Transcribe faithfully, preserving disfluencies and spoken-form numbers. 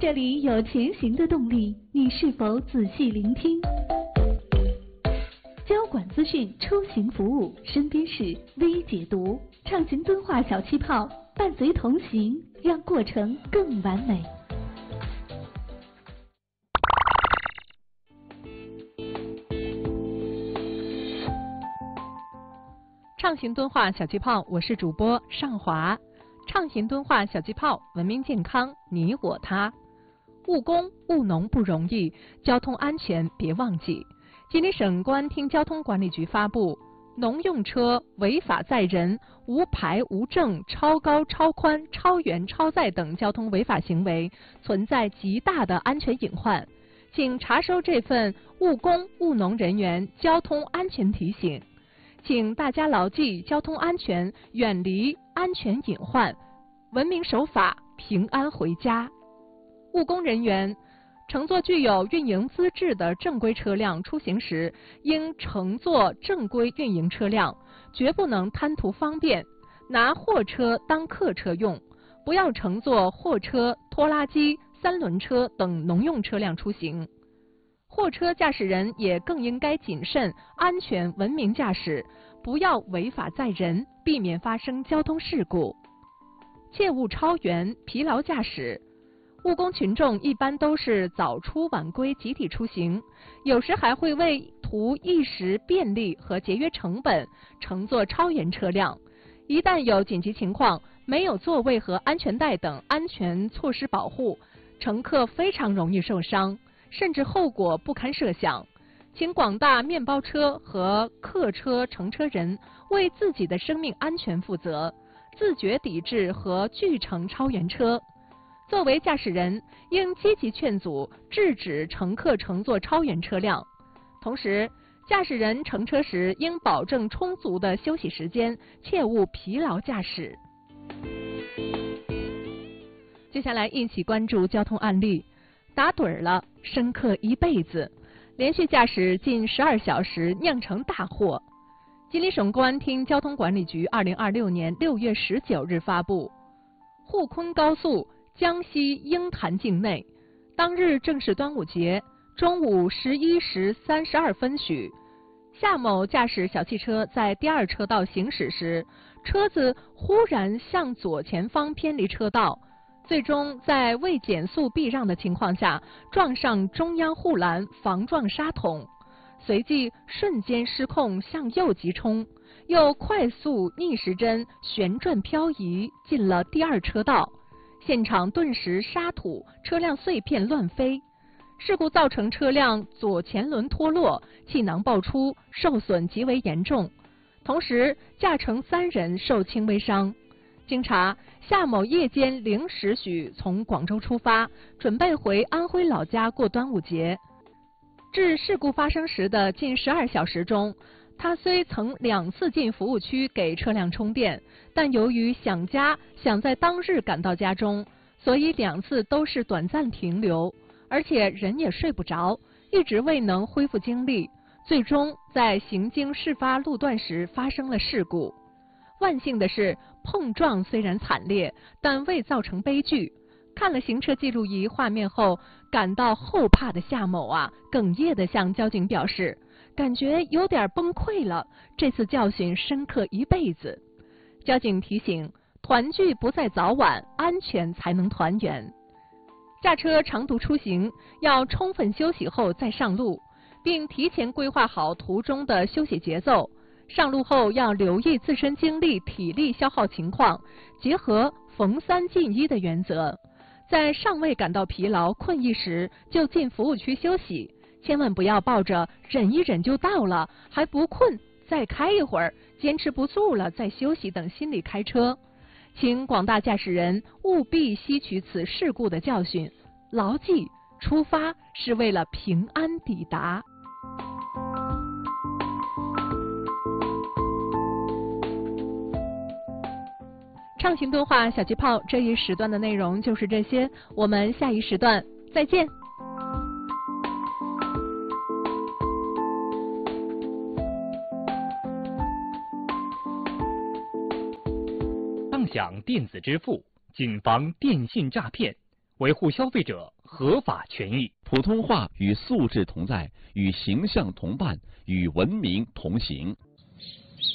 这里有前行的动力，你是否仔细聆听？交管资讯出行服务，身边事微解读，畅行敦化小气泡，伴随同行，让过程更完美。 畅行敦化小气泡，我是主播尚华。畅行敦化小气泡，文明健康，你我他。务工务农不容易，交通安全别忘记。吉林省公安厅交通管理局发布，农用车违法载人、无牌无证、超高超宽、超员超载等交通违法行为存在极大的安全隐患，请查收这份务工务农人员交通安全提醒。请大家牢记交通安全，远离安全隐患，文明守法，平安回家。务工人员乘坐具有运营资质的正规车辆出行时，应乘坐正规运营车辆，绝不能贪图方便，拿货车当客车用，不要乘坐货车、拖拉机、三轮车等农用车辆出行。货车驾驶人也更应该谨慎、安全、文明驾驶，不要违法载人，避免发生交通事故。切勿超员、疲劳驾驶。务工群众一般都是早出晚归集体出行，有时还会为图一时便利和节约成本，乘坐超员车辆。一旦有紧急情况，没有座位和安全带等安全措施保护，乘客非常容易受伤，甚至后果不堪设想。请广大面包车和客车乘车人为自己的生命安全负责，自觉抵制和拒乘超员车。作为驾驶人，应积极劝阻、制止乘客乘坐超员车辆。同时，驾驶人乘车时应保证充足的休息时间，切勿疲劳驾驶。接下来一起关注交通案例。打盹儿了，深刻一辈子。连续驾驶近十二小时酿成大祸。吉林省公安厅交通管理局二零二六年六月十九日发布，沪昆高速江西鹰潭境内，当日正是端午节，中午十一时三十二分许，夏某驾驶小汽车在第二车道行驶时，车子忽然向左前方偏离车道，最终在未减速避让的情况下撞上中央护栏防撞沙桶，随即瞬间失控向右急冲，又快速逆时针旋转漂移进了第二车道，现场顿时沙土、车辆碎片乱飞。事故造成车辆左前轮脱落，气囊爆出，受损极为严重，同时驾乘三人受轻微伤。经查，夏某夜间零时许从广州出发，准备回安徽老家过端午节。至事故发生时的近十二小时中，他虽曾两次进服务区给车辆充电，但由于想家，想在当日赶到家中，所以两次都是短暂停留，而且人也睡不着，一直未能恢复精力，最终在行经事发路段时发生了事故。万幸的是，碰撞虽然惨烈，但未造成悲剧。看了行车记录仪画面后，感到后怕的夏某啊，哽咽地向交警表示，感觉有点崩溃了，这次教训深刻一辈子。交警提醒，团聚不在早晚，安全才能团圆。驾车长途出行要充分休息后再上路，并提前规划好途中的休息节奏。上路后要留意自身精力、体力消耗情况，结合逢三进一的原则，在尚未感到疲劳、困意时就进服务区休息，千万不要抱着忍一忍就到了，还不困，再开一会儿，坚持不住了再休息等心理开车。请广大驾驶人务必吸取此事故的教训，牢记出发是为了平安抵达。畅行敦化小气泡这一时段的内容就是这些，我们下一时段再见。 畅享电子支付，谨防电信诈骗。 维护消费者合法权益。 普通话与素质同在，与形象同伴，与文明同行。